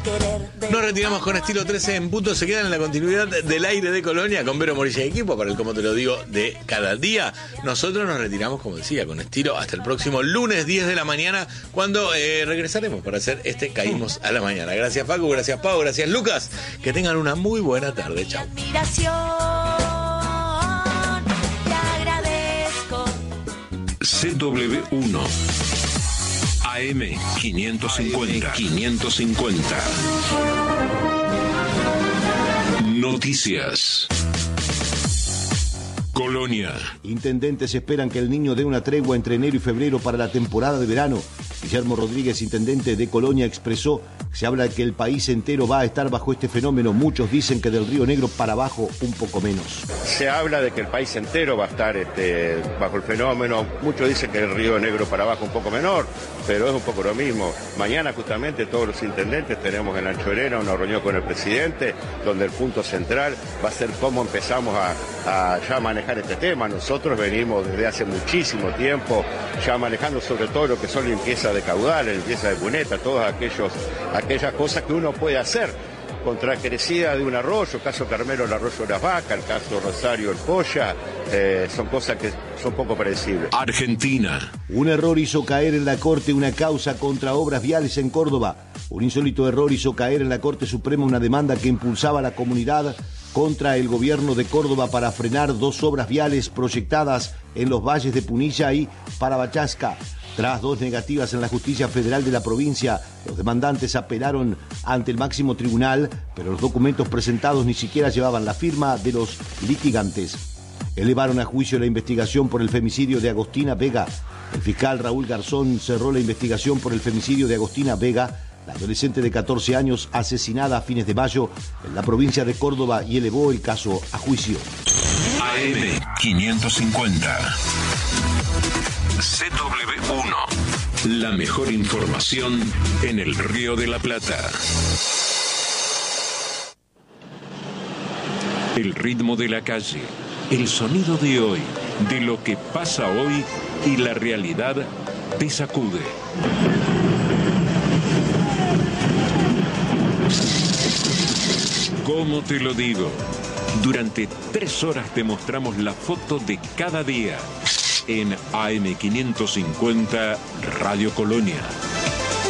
Nos retiramos con estilo 13 en punto. Se quedan en la continuidad del aire de Colonia con Vero Morilla y equipo para el Como Te Lo Digo de cada día. Nosotros nos retiramos, como decía, con estilo hasta el próximo lunes 10 de la mañana, cuando regresaremos para hacer Caímos a la Mañana. Gracias Paco, gracias Pau, gracias Lucas. Que tengan una muy buena tarde. Chao. CW1 AM 550. Noticias. Colonia. Intendentes esperan que el Niño dé una tregua entre enero y febrero para la temporada de verano. Guillermo Rodríguez, intendente de Colonia, expresó que se habla de que el país entero va a estar bajo este fenómeno. Muchos dicen que del Río Negro para abajo un poco menos. Se habla de que el país entero va a estar bajo el fenómeno. Muchos dicen que el Río Negro para abajo un poco menor, pero es un poco lo mismo. Mañana justamente todos los intendentes tenemos en Anchorena una reunión con el presidente, donde el punto central va a ser cómo empezamos a ya manejar este tema. Nosotros venimos desde hace muchísimo tiempo ya manejando sobre todo lo que son limpieza de caudales, limpieza de cuneta, todas aquellas cosas que uno puede hacer contra crecida de un arroyo, caso Carmelo el arroyo de las vacas, el caso Rosario el Polla, son cosas que son poco predecibles. Argentina. Un error hizo caer en la Corte una causa contra obras viales en Córdoba. Un insólito error hizo caer en la Corte Suprema una demanda que impulsaba a la comunidad contra el gobierno de Córdoba para frenar dos obras viales proyectadas en los valles de Punilla y Parabachasca. Tras dos negativas en la justicia federal de la provincia, los demandantes apelaron ante el máximo tribunal, pero los documentos presentados ni siquiera llevaban la firma de los litigantes. Elevaron a juicio la investigación por el femicidio de Agostina Vega. El fiscal Raúl Garzón cerró la investigación por el femicidio de Agostina Vega, la adolescente de 14 años asesinada a fines de mayo en la provincia de Córdoba, y elevó el caso a juicio. AM 550. CW1. La mejor información en el Río de la Plata. El ritmo de la calle, el sonido de hoy, de lo que pasa hoy y la realidad te sacude. ¿Cómo te lo digo? Durante 3 horas te mostramos la foto de cada día en AM 550 Radio Colonia.